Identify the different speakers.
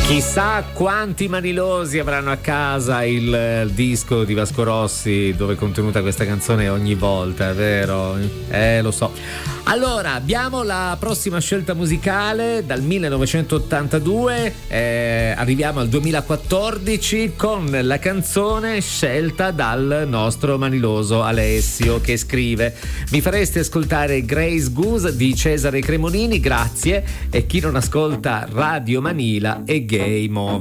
Speaker 1: Chissà quanti manilosi avranno a casa il disco di Vasco Rossi dove è contenuta questa canzone ogni volta, è vero? Lo so. Allora, abbiamo la prossima scelta musicale dal 1982, arriviamo al 2014 con la canzone scelta dal nostro maniloso Alessio, che scrive: mi fareste ascoltare Grace Goose di Cesare Cremonini, grazie, e chi non ascolta Radio Manila e Game Over.